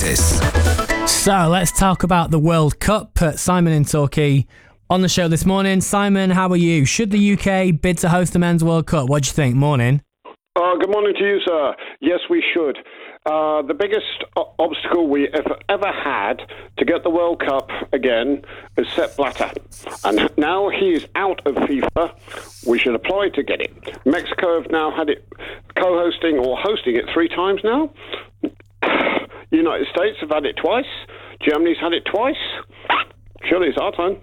Curtis. So let's talk about the World Cup. Simon in Torquay on the show this morning. Simon, how are you? Should the UK bid to host the Men's World Cup? What do you think? Morning. Good morning to you, sir. Yes, we should. The biggest obstacle we ever had to get the World Cup again is Sepp Blatter. And now he is out of FIFA. We should apply to get it. Mexico have now had it co-hosting or hosting it 3 times now. United States have had it twice. Germany's had it twice. Surely it's our time.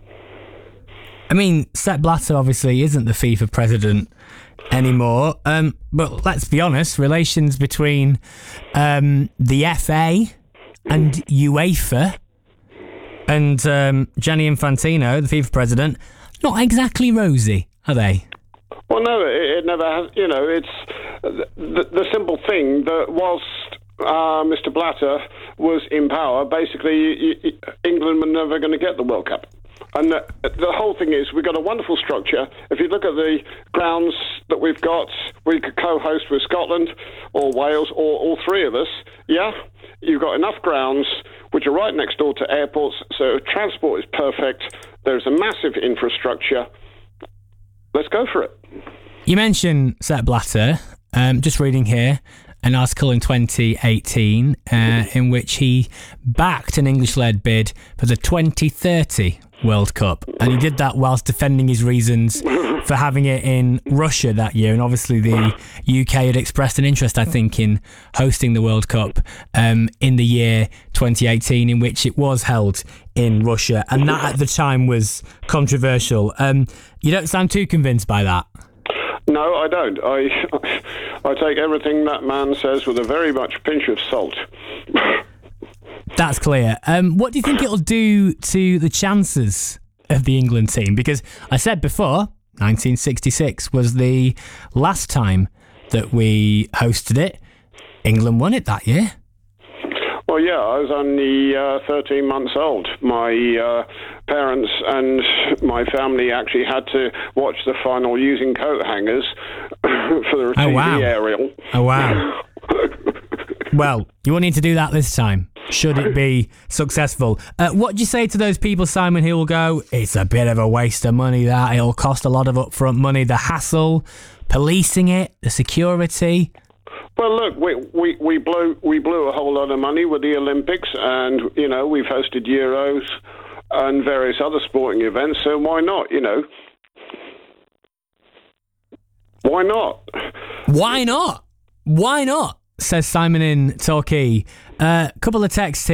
I mean, Sepp Blatter obviously isn't the FIFA president anymore. But let's be honest, relations between the FA and UEFA and Gianni Infantino, the FIFA president, not exactly rosy, are they? Well, no, it never has. You know, it's the simple thing that whilst Mr. Blatter was in power, basically England were never going to get the World Cup. And the whole thing is, we've got a wonderful structure. If you look at the grounds that we've got, we could co-host with Scotland or Wales or all 3 of us. Yeah, you've got enough grounds which are right next door to airports, so transport is perfect. There's a massive infrastructure. Let's go for it. You mentioned Sepp Blatter. Just reading here an article in 2018 in which he backed an English-led bid for the 2030 World Cup, and he did that whilst defending his reasons for having it in Russia that year. And obviously the UK had expressed an interest, I think, in hosting the World Cup in the year 2018, in which it was held in Russia, and that at the time was controversial. You don't sound too convinced by that. No, I don't. I take everything that man says with a very much pinch of salt. That's clear. What do you think it'll do to the chances of the England team? Because I said before, 1966 was the last time that we hosted it. England won it that year. Well, yeah, I was only 13 months old. My parents and my family actually had to watch the final using coat hangers for the TV aerial. Oh, wow. Well, you won't need to do that this time, should it be successful. What do you say to those people, Simon, who will go, it's a bit of a waste of money, that it'll cost a lot of upfront money, the hassle, policing it, the security? Well, look, we blew a whole lot of money with the Olympics, and you know, we've hosted Euros and various other sporting events. So why not? You know, why not? Why not? Why not? Says Simon in Torquay. Couple of texts here.